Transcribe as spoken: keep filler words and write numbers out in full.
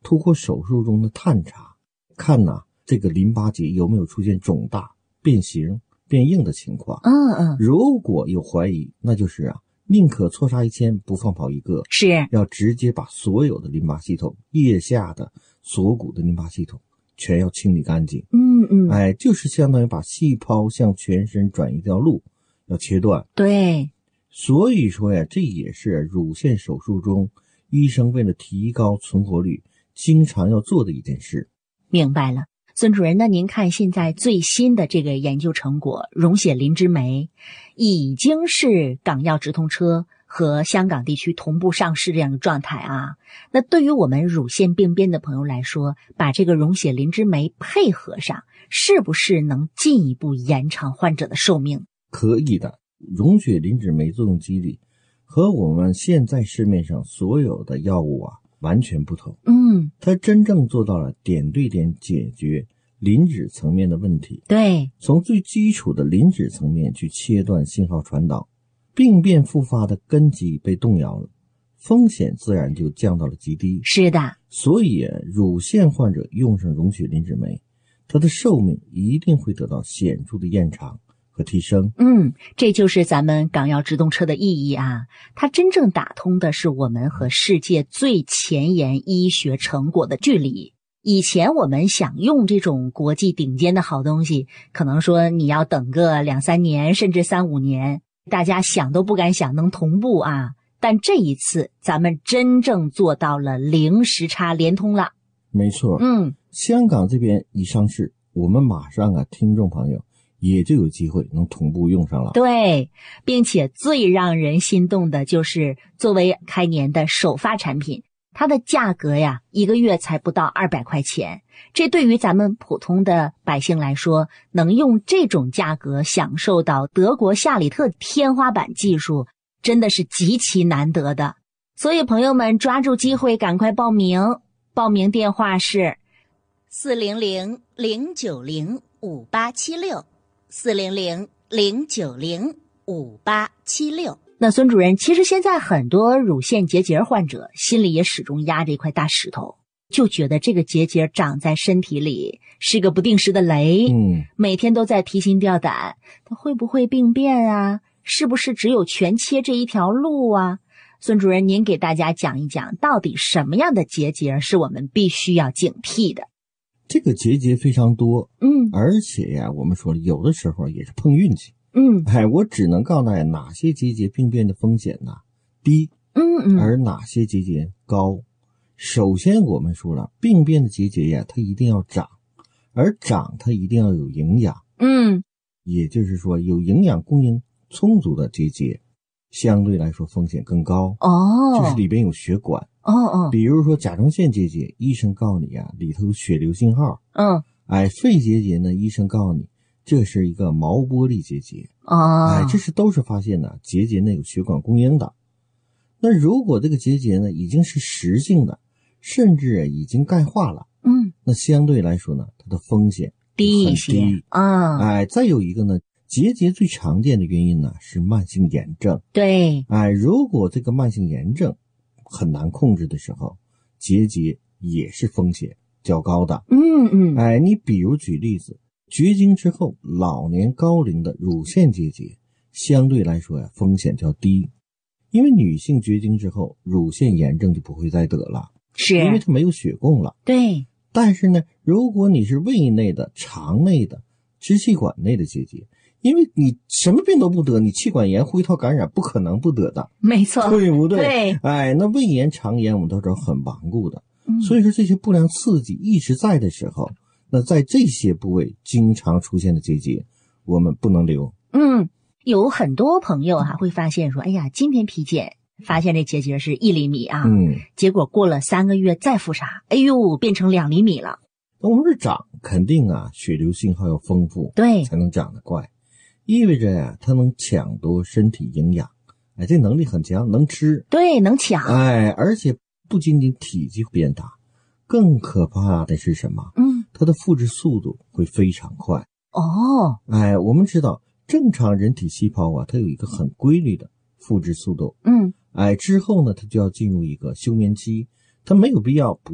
通过手术中的探查，看呐、啊、这个淋巴结有没有出现肿大、变形、变硬的情况。 嗯嗯， 如果有怀疑，那就是啊，宁可错杀一千，不放跑一个， 是要直接把所有的淋巴系统、腋下的锁骨的淋巴系统全要清理干净。 嗯嗯， 哎，就是相当于把细胞向全身转移条路要切断。 对， 所以说呀，这也是乳腺手术中医生为了提高存活率经常要做的一件事。 明白了。孙主任，那您看现在最新的这个研究成果，溶血磷脂酶已经是港药直通车和香港地区同步上市这样的状态啊。那对于我们乳腺病变的朋友来说，把这个溶血磷脂酶配合上，是不是能进一步延长患者的寿命？ 可以的，溶血磷脂酶作用机理和我们现在市面上所有的药物啊完全不同。 嗯， 它真正做到了点对点解决磷脂层面的问题。 对， 从最基础的磷脂层面去切断信号传导，病变复发的根基被动摇了，风险自然就降到了极低。 是的， 所以乳腺患者用上溶血磷脂酶，它的寿命一定会得到显著的延长和提升。 嗯，这就是咱们港药直通车的意义啊！它真正打通的是我们和世界最前沿医学成果的距离。以前我们想用这种国际顶尖的好东西，可能说你要等个两三年，甚至三五年，大家想都不敢想能同步啊。但这一次，咱们真正做到了零时差连通了。 没错， 嗯， 香港这边一上市，我们马上啊，听众朋友也就有机会能同步用上了。 对，并且最让人心动的就是作为开年的首发产品，它的价格呀，一个月才不到二百块钱。这对于咱们普通的百姓来说，能用这种价格享受到德国夏里特天花板技术，真的是极其难得的。所以朋友们抓住机会赶快报名，报名电话是四零零零九零五八七六四零零零九零五八七六。那孙主任，其实现在很多乳腺结节患者心里也始终压着一块大石头，就觉得这个结节长在身体里是个不定时的雷， 嗯， 每天都在提心吊胆，它会不会病变啊？是不是只有全切这一条路啊？孙主任，您给大家讲一讲，到底什么样的结节是我们必须要警惕的？ 这个结节非常多， 嗯， 而且呀，我们说了，有的时候也是碰运气。 嗯， 哎，我只能告诉大家哪些结节病变的风险呢低， 嗯嗯， 而哪些结节高。首先我们说了，病变的结节呀，它一定要长，而长它一定要有营养。 嗯， 也就是说，有营养供应充足的结节，相对来说风险更高。 哦， 就是里边有血管。 哦哦， 比如说甲状腺结节，医生告诉你啊，里头有血流信号。 嗯， 哎，肺结节呢，医生告诉你这是一个毛玻璃结节。 哦， 哎，这是都是发现呢，结节内有血管供应的。那如果这个结节呢已经是实性的，甚至已经钙化了， 嗯， 那相对来说呢，它的风险低一些啊。 哎，再有一个呢，结节最常见的原因呢是慢性炎症。 对， 哎，如果这个慢性炎症很难控制的时候，结节也是风险较高的。 嗯嗯， 哎，你比如举例子，绝经之后老年高龄的乳腺结节相对来说呀风险较低，因为女性绝经之后乳腺炎症就不会再得了， 是因为它没有血供了。 对， 但是呢，如果你是胃内的、肠内的、支气管内的结节，因为你什么病都不得，你气管炎、呼吸道感染不可能不得的， 没错， 对不对？ 对， 哎，那胃炎、肠炎我们都知道很顽固的， 嗯， 所以说这些不良刺激一直在的时候，那在这些部位经常出现的结节，我们不能留。 嗯，有很多朋友哈、啊、会发现说，哎呀，今天体检发现这结节是一厘米啊， 嗯， 结果过了三个月再复查，哎呦，变成两厘米了。 那我们这长肯定啊，血流信号要丰富， 对， 才能长得快，意味着呀、啊，它能抢夺身体营养，哎，这能力很强，能吃， 对，能抢， 哎，而且不仅仅体积变大，更可怕的是什么？ 嗯， 它的复制速度会非常快。 哦， 哎，我们知道正常人体细胞啊，它有一个很规律的复制速度， 嗯， 哎，之后呢，它就要进入一个休眠期，它没有必要不